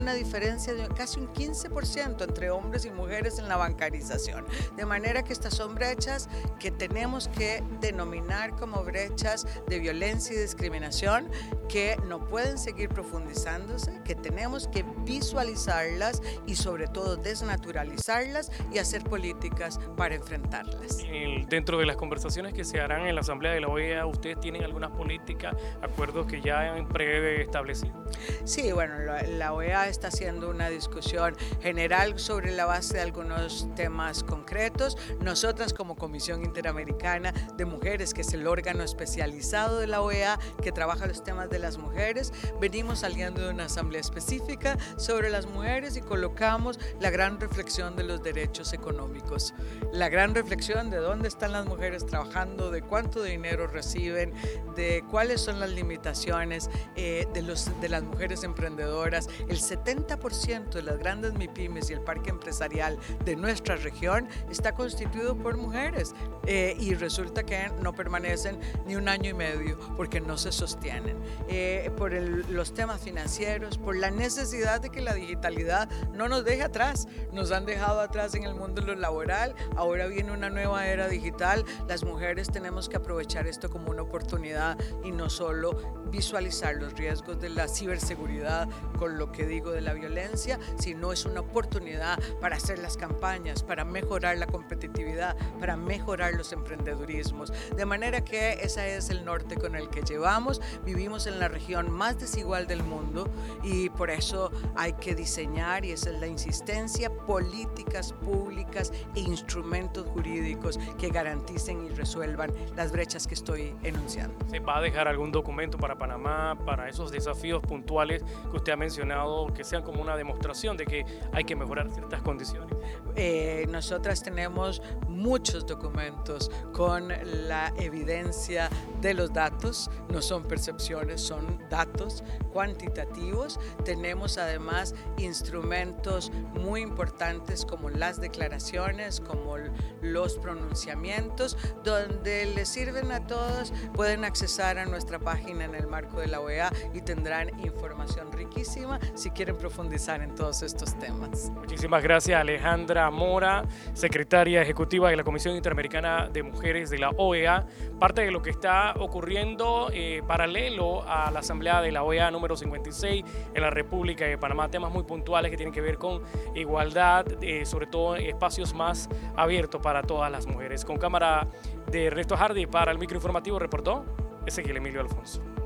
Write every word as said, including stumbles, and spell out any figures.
una diferencia de casi un quince por ciento entre hombres y mujeres en la bancarización. De manera que estas son brechas que tenemos que denominar como brechas de violencia y discriminación que no pueden seguir profundizándose, que tenemos que visualizarlas y sobre todo desnaturalizarlas y hacer políticas para enfrentarlas. El, dentro de las conversaciones que se harán en la Asamblea de la O E A, ¿ustedes tienen algunas políticas, acuerdos que ya han preestablecido? Sí, bueno, la, la O E A está haciendo una discusión general sobre la base de algunos temas concretos. Nosotras como Comisión Interamericana de Mujeres, que es el órgano especializado de la O E A que trabaja los temas de las mujeres, venimos saliendo de una asamblea específica sobre las mujeres y colocamos la gran reflexión de los derechos económicos, la gran reflexión de dónde están las mujeres trabajando, de cuánto dinero reciben, de cuáles son las limitaciones eh, de, los, de las mujeres emprendedoras. El setenta por ciento de las grandes MIPYMES y el parque empresarial de nuestra región está constituido por mujeres eh, y resulta que no permanecen ni un año y medio porque no se sostienen. Eh, por el, los temas financieros, por la necesidad de que la digitalidad no nos deje atrás. Nos han dejado atrás en el mundo laboral, ahora viene una nueva era digital. Las mujeres tenemos que aprovechar esto como una oportunidad y no solo visualizar los riesgos de la ciberseguridad con lo que digo de la violencia, sino es una oportunidad para hacer las campañas, para mejorar la competitividad, para mejorar los emprendedurismos. De manera que ese es el norte con el que llevamos. Vivimos en la región más desigual del mundo y por eso hay que diseñar, y esa es la insistencia, políticas públicas e instrumentos jurídicos que garanticen y resuelvan las brechas que estoy enunciando. ¿Se va a dejar algún documento para Panamá, para esos desafíos puntuales que usted ha mencionado, que sean como una demostración de que hay que mejorar ciertas condiciones? Eh, nosotras tenemos muchos documentos con la evidencia de los datos, no son percepciones, son datos cuantitativos. Tenemos además instrumentos muy importantes como las declaraciones, como los pronunciamientos, donde les sirven a todos. Pueden accesar a nuestra página en el marco de la O E A y tendrán información riquísima si quieren profundizar en todos estos temas. Muchísimas gracias, Alejandra Mora, secretaria ejecutiva de la Comisión Interamericana de Mujeres de la O E A. Parte de lo que está ocurriendo eh, paralelo a la Asamblea de la O E A número cincuenta y seis en la República de Panamá, temas muy puntuales que tienen que ver con igualdad, eh, sobre todo espacios más abiertos para todas las mujeres. Con cámara de Ernesto Hardy para el microinformativo reportó Ezequiel Emilio Alfonso.